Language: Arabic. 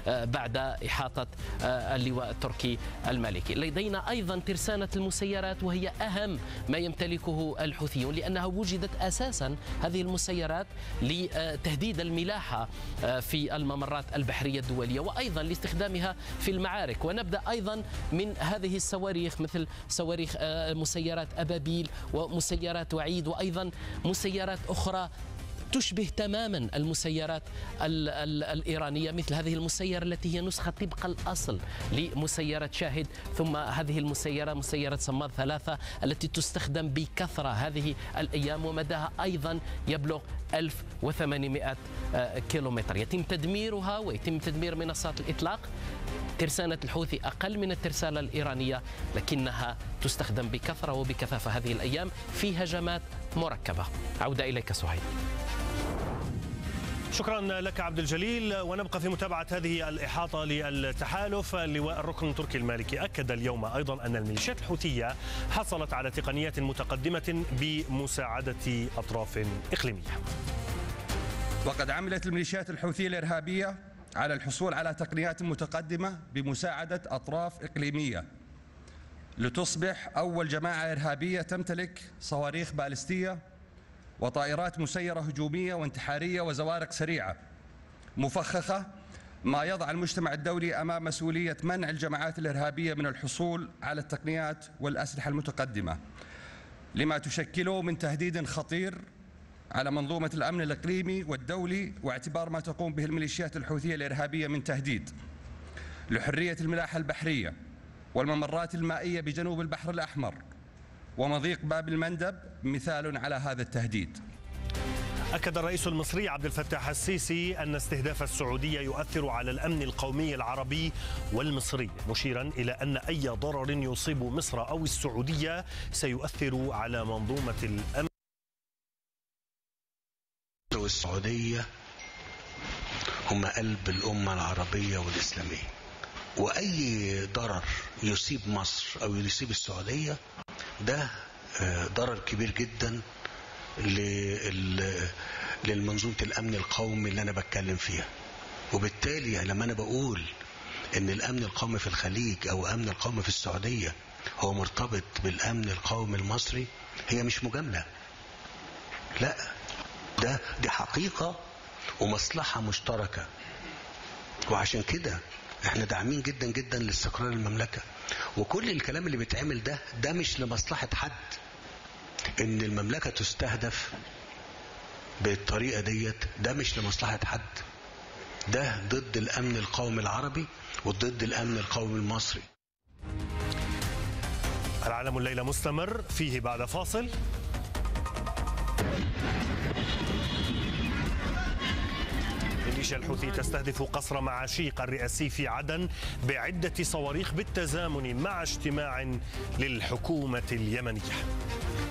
بعد إحاطة اللواء التركي المالكي. لدينا أيضا ترسانة المسيرات، وهي أهم ما يمتلكه الحوثيون، لأنها وجدت أساسا هذه المسيرات لتهديد الملاحة في الممرات البحرية الدولية، وأيضا لاستخدامها في المعارك. ونبدأ أيضا من هذه الصواريخ مثل صواريخ مسيرات أبابيل ومسيرات وعيد، وأيضا مسيرات أخرى تشبه تماما المسيرات الإيرانية، مثل هذه المسيرة التي هي نسخة طبق الأصل لمسيرة شاهد، ثم هذه المسيرة مسيرة صماد 3 التي تستخدم بكثرة هذه الأيام، ومداها أيضا يبلغ 1800 كيلومتر. يتم تدميرها ويتم تدمير منصات الإطلاق. ترسانة الحوثي أقل من الترسانة الإيرانية، لكنها تستخدم بكثرة وبكثافة هذه الأيام في هجمات مركبة. عودة إليك سهيل. شكرا لك عبد الجليل. ونبقى في متابعة هذه الإحاطة للتحالف. اللواء الركن التركي المالكي أكد اليوم أيضا أن الميليشيات الحوثية حصلت على تقنيات متقدمة بمساعدة أطراف إقليمية. وقد عملت الميليشيات الحوثية الإرهابية على الحصول على تقنيات متقدمة بمساعدة أطراف إقليمية لتصبح أول جماعة إرهابية تمتلك صواريخ باليستية وطائرات مسيرة هجومية وانتحارية وزوارق سريعة مفخخة، ما يضع المجتمع الدولي أمام مسؤولية منع الجماعات الإرهابية من الحصول على التقنيات والأسلحة المتقدمة، لما تشكله من تهديد خطير على منظومة الأمن الإقليمي والدولي، واعتبار ما تقوم به الميليشيات الحوثية الإرهابية من تهديد لحرية الملاحة البحرية والممرات المائية بجنوب البحر الأحمر ومضيق باب المندب مثال على هذا التهديد. أكد الرئيس المصري عبد الفتاح السيسي أن استهداف السعودية يؤثر على الأمن القومي العربي والمصري، مشيرا إلى أن أي ضرر يصيب مصر أو السعودية سيؤثر على منظومة الأمن. والسعودية هم قلب الأمة العربية والإسلامية، وأي ضرر يصيب مصر أو يصيب السعودية ده ضرر كبير جدا للمنظومة الأمن القومي اللي أنا بتكلم فيها. وبالتالي لما أنا بقول إن الأمن القومي في الخليج أو أمن القومي في السعودية هو مرتبط بالأمن القومي المصري، هي مش مجاملة، لا، دي حقيقة ومصلحة مشتركة. وعشان كده احنا داعمين جدا جدا لاستقرار المملكة، وكل الكلام اللي بيتعمل ده مش لمصلحة حد. ان المملكة تستهدف بالطريقة ديت ده مش لمصلحة حد، ده ضد الامن القومي العربي وضد الامن القومي المصري. العالم الليلة مستمر فيه بعد فاصل. الميليشيا الحوثي تستهدف قصر معاشيق الرئاسي في عدن بعدة صواريخ بالتزامن مع اجتماع للحكومة اليمنية.